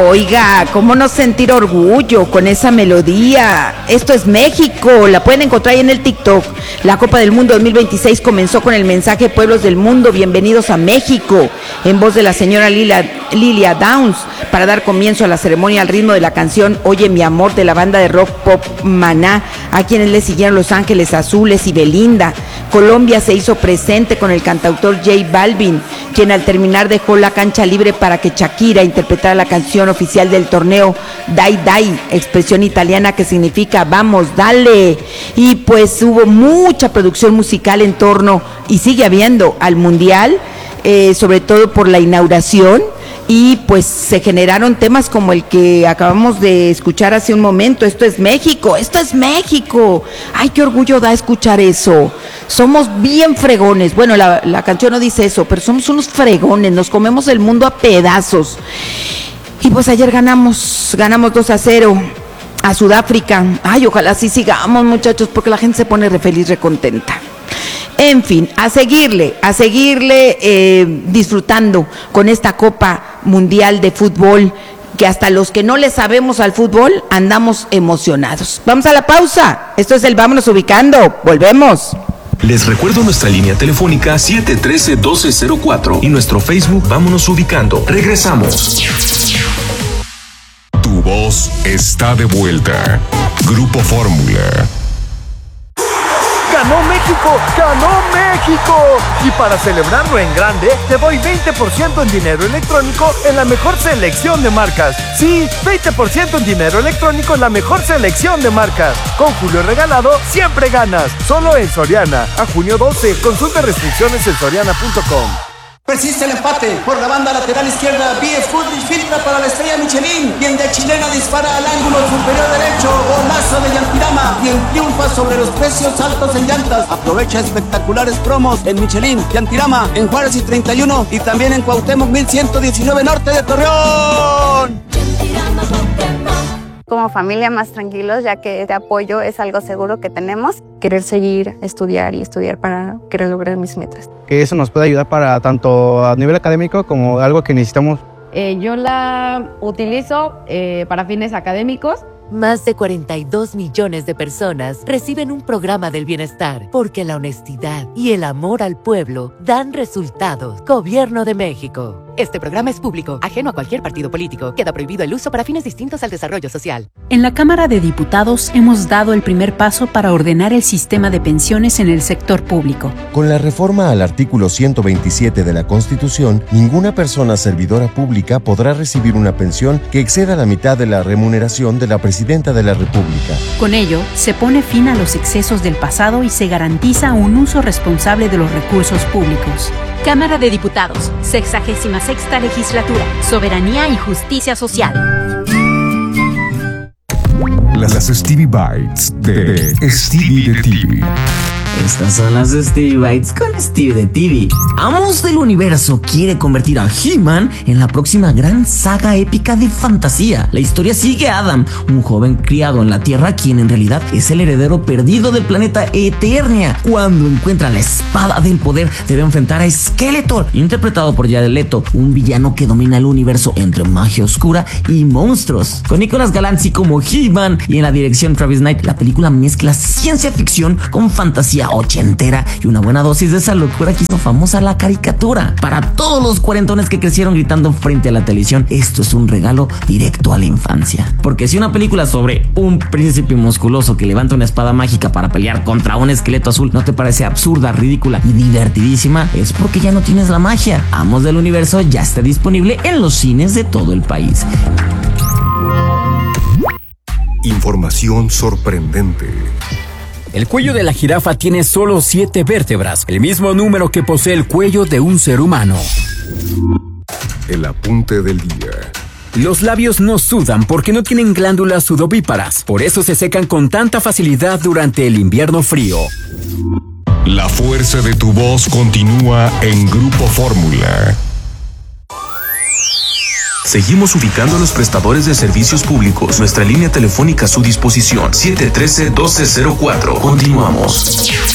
Oiga, ¿cómo no sentir orgullo con esa melodía? Esto es México, la pueden encontrar ahí en el TikTok. La Copa del Mundo 2026 comenzó con el mensaje Pueblos del Mundo, bienvenidos a México, en voz de la señora Lilia Downs, para dar comienzo a la ceremonia al ritmo de la canción Oye mi amor de la banda de rock pop Maná, a quienes le siguieron Los Ángeles Azules y Belinda. Colombia se hizo presente con el cantautor J Balvin, quien al terminar dejó la cancha libre para que Shakira interpretara la canción oficial del torneo Dai Dai, expresión italiana que significa vamos, dale. Y pues hubo mucha producción musical en torno, y sigue habiendo, al Mundial, sobre todo por la inauguración, y pues se generaron temas como el que acabamos de escuchar hace un momento. Esto es México, esto es México. Ay, qué orgullo da escuchar eso. Somos bien fregones. Bueno, la canción no dice eso, pero somos unos fregones, nos comemos el mundo a pedazos. Y pues ayer ganamos 2-0 a Sudáfrica. Ay, ojalá así sigamos, muchachos, porque la gente se pone re feliz, re contenta. En fin, a seguirle disfrutando con esta Copa Mundial de Fútbol, que hasta los que no le sabemos al fútbol andamos emocionados. Vamos a la pausa. Esto es el Vámonos Ubicando. Volvemos. Les recuerdo nuestra línea telefónica 713-1204 y nuestro Facebook Vámonos Ubicando. Regresamos. Tu voz está de vuelta. Grupo Fórmula. ¡Ganó México! ¡Ganó México! Y para celebrarlo en grande, te doy 20% en dinero electrónico en la mejor selección de marcas. Sí, 20% en dinero electrónico en la mejor selección de marcas. Con Julio Regalado, siempre ganas. Solo en Soriana. A junio 12. Consulta restricciones en soriana.com. Persiste el empate por la banda lateral izquierda. BF Goodrich filtra para la estrella Michelin. Y en de chilena dispara al ángulo superior derecho. Golazo de Yantirama. Y en triunfa sobre los precios altos en llantas. Aprovecha espectaculares promos en Michelin, Yantirama, en Juárez y 31. Y también en Cuauhtémoc 1119 Norte de Torreón. Como familia más tranquilos, ya que este apoyo es algo seguro que tenemos. Querer seguir, estudiar para querer lograr mis metas. Que eso nos puede ayudar para tanto a nivel académico como algo que necesitamos. Yo la utilizo para fines académicos. Más de 42 millones de personas reciben un programa del bienestar porque la honestidad y el amor al pueblo dan resultados. Gobierno de México. Este programa es público, ajeno a cualquier partido político. Queda prohibido el uso para fines distintos al desarrollo social. En la Cámara de Diputados hemos dado el primer paso para ordenar el sistema de pensiones en el sector público. Con la reforma al artículo 127 de la Constitución, ninguna persona servidora pública podrá recibir una pensión que exceda la mitad de la remuneración de la Presidenta de la República. Con ello, se pone fin a los excesos del pasado y se garantiza un uso responsable de los recursos públicos. Cámara de Diputados, 66ª Legislatura, Soberanía y Justicia Social. Las Stevie Bites de Stevie de TV. Estas son las Stevie Bites con Stevie de TV. Amos del Universo quiere convertir a He-Man en la próxima gran saga épica de fantasía. La historia sigue a Adam, un joven criado en la Tierra, quien en realidad es el heredero perdido del planeta Eternia. Cuando encuentra la espada del poder, debe enfrentar a Skeletor, interpretado por Jared Leto, un villano que domina el universo entre magia oscura y monstruos. Con Nicolas Galanzi como He-Man y en la dirección Travis Knight, la película mezcla ciencia ficción con fantasía ochentera y una buena dosis de esa locura que hizo famosa la caricatura. Para todos los cuarentones que crecieron gritando frente a la televisión, esto es un regalo directo a la infancia. Porque si una película sobre un príncipe musculoso que levanta una espada mágica para pelear contra un esqueleto azul no te parece absurda, ridícula y divertidísima, es porque ya no tienes la magia. Amos del Universo ya está disponible en los cines de todo el país. Información sorprendente. El cuello de la jirafa tiene solo 7 vértebras, el mismo número que posee el cuello de un ser humano. El apunte del día. Los labios no sudan porque no tienen glándulas sudovíparas, por eso se secan con tanta facilidad durante el invierno frío. La fuerza de tu voz continúa en Grupo Fórmula. Seguimos ubicando a los prestadores de servicios públicos. Nuestra línea telefónica a su disposición, 713-1204. Continuamos.